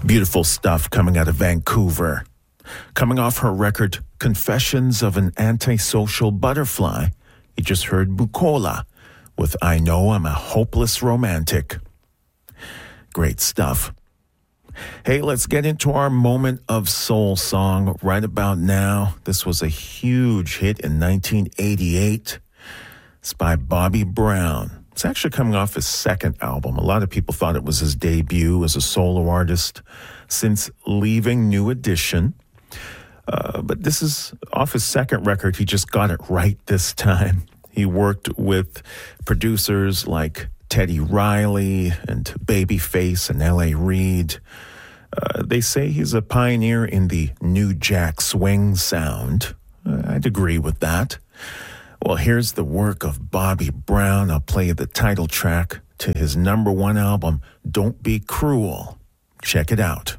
Beautiful stuff coming out of Vancouver. Coming off her record, Confessions of an Antisocial Butterfly, you just heard Bukola with I Know I'm a Hopeless Romantic. Great stuff. Hey, let's get into our moment of soul song right about now. This was a huge hit in 1988. It's by Bobby Brown. It's actually coming off his second album. A lot of people thought it was his debut as a solo artist since leaving New Edition. But this is off his second record. He just got it right this time. He worked with producers like Teddy Riley and Babyface and L.A. Reid. They say he's a pioneer in the New Jack Swing sound. I'd agree with that. Well, here's the work of Bobby Brown. I'll play the title track to his #1 album, Don't Be Cruel. Check it out.